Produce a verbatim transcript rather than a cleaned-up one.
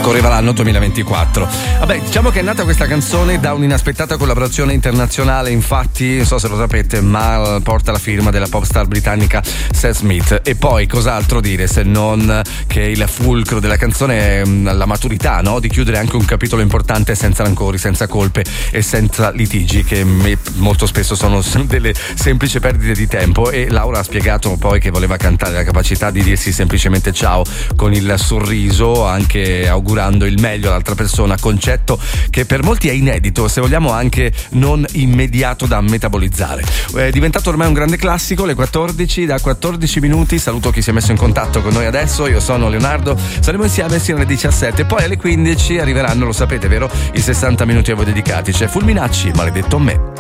Correva l'anno duemilaventiquattro. Vabbè, diciamo che è nata questa canzone da un'inaspettata collaborazione internazionale, infatti, non so se lo sapete, ma porta la firma della pop star britannica Sam Smith. E poi cos'altro dire se non che il fulcro della canzone è la maturità, no? Di chiudere anche un capitolo importante senza rancori, senza colpe e senza litigi, che molto spesso sono delle semplici perdite di tempo. E Laura ha spiegato poi che voleva cantare la capacità di dirsi semplicemente ciao con il sorriso, anche augurando il meglio all'altra persona, concetto che per molti è inedito, se vogliamo anche non immediato da metabolizzare. È diventato ormai un grande classico. Le quattordici, da quattordici minuti saluto chi si è messo in contatto con noi adesso. Io sono Leonardo, saremo insieme sino alle diciassette, poi alle quindici arriveranno, lo sapete vero, i sessanta minuti a voi dedicati. C'è Fulminacci, Maledetto me.